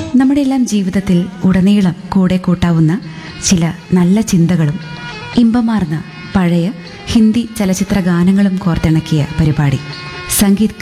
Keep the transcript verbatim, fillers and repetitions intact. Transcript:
നമ്മുടെ എല്ലാം ജീവിതത്തിൽ ഉടനീളം കൂടെ കൂട്ടാവുന്ന ചില നല്ല ചിന്തകളും ഇമ്പമാർന്ന പഴയ ഹിന്ദി ചലച്ചിത്ര ഗാനങ്ങളും കോർത്തിണക്കിയ പരിപാടി സംഗീത്